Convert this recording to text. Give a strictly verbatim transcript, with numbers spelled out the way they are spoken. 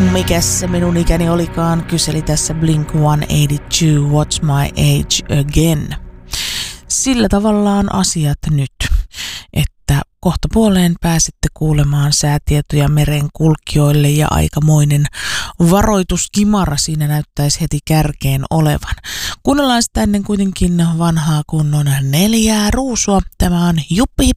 Mikäs se minun ikäni olikaan, kyseli tässä Blink sata kahdeksankymmentäkaksi, What's My Age Again. Sillä tavallaan asiat nyt, että kohta puoleen pääsitte kuulemaan säätietoja merenkulkijoille ja aikamoinen varoituskimara siinä näyttäisi heti kärkeen olevan. Kuunnellaan sitä ennen kuitenkin vanhaa kunnon neljää ruusua. Tämä on Juppi